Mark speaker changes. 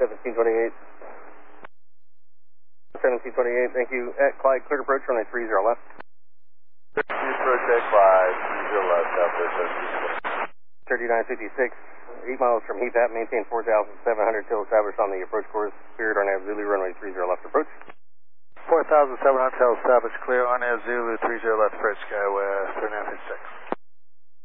Speaker 1: 1728. 1728, thank you. At Clyde, cleared approach runway 30 left.
Speaker 2: Approach at Clyde, 30 left, Southwest
Speaker 1: 3956, 8 miles from Heath Hat, maintain 4,700 till established on the approach course. Cleared on Air Zulu, runway 30 left approach.
Speaker 2: 4,700 till established, clear on Air Zulu, 30 left approach, Skywest 3956.